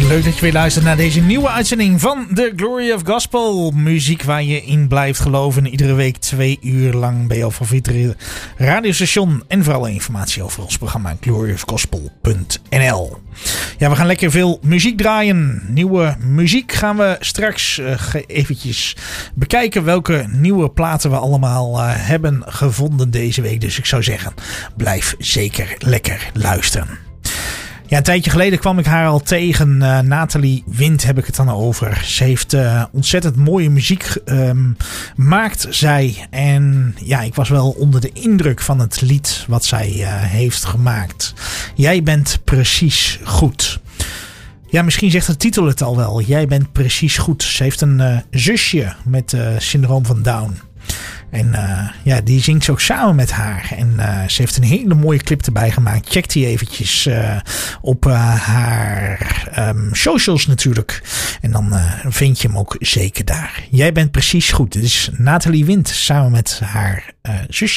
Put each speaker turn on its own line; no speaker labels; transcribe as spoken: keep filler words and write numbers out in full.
Leuk dat je weer luistert naar deze nieuwe uitzending van The Glory of Gospel. Muziek waar je in blijft geloven. Iedere week twee uur lang bij jouw favoriete radiostation. En vooral informatie over ons programma glory of gospel punt n l. Ja, we gaan lekker veel muziek draaien. Nieuwe muziek gaan we straks uh, eventjes bekijken welke nieuwe platen we allemaal uh, hebben gevonden deze week. Dus ik zou zeggen, blijf zeker lekker luisteren. Ja, een tijdje geleden kwam ik haar al tegen. Uh, Nathalie Wind heb ik het dan over. Ze heeft uh, ontzettend mooie muziek um, maakt zij. En ja, ik was wel onder de indruk van het lied wat zij uh, heeft gemaakt. Jij bent precies goed. Ja, misschien zegt de titel het al wel. Jij bent precies goed. Ze heeft een uh, zusje met uh, syndroom van Down. En uh, ja, die zingt ze ook samen met haar. En uh, ze heeft een hele mooie clip erbij gemaakt. Check die eventjes uh, op uh, haar um, socials natuurlijk. En dan uh, vind je hem ook zeker daar. Jij bent precies goed. Dit is Nathalie Wind samen met haar uh, zusje.